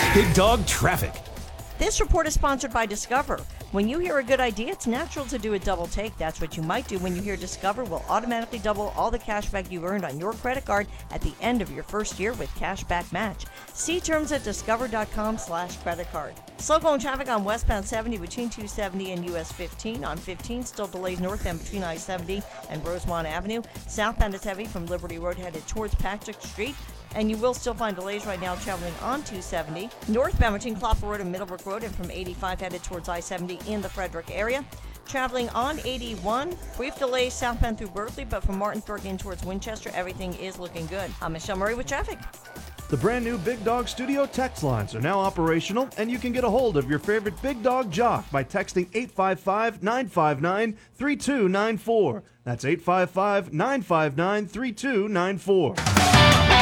Big Dog Traffic. This report is sponsored by Discover. When you hear a good idea, it's natural to do a double take. That's what you might do when you hear Discover will automatically double all the cash back you earned on your credit card at the end of your first year with Cashback Match. See terms at discover.com/creditcard. Slow going traffic on westbound 70 between 270 and US 15. On 15, still delays northbound between I-70 and Rosemont Avenue. Southbound is heavy from Liberty Road headed towards Patrick Street. And you will still find delays right now traveling on 270. Northbound between Clopper Road and Middlebrook Road, and from 85 headed towards I-70 in the Frederick area. Traveling on 81, brief delays southbound through Berkeley, but from Martinsburg in towards Winchester, everything is looking good. I'm Michelle Murray with traffic. The brand new Big Dog Studio text lines are now operational, and you can get a hold of your favorite Big Dog jock by texting 855-959-3294. That's 855-959-3294.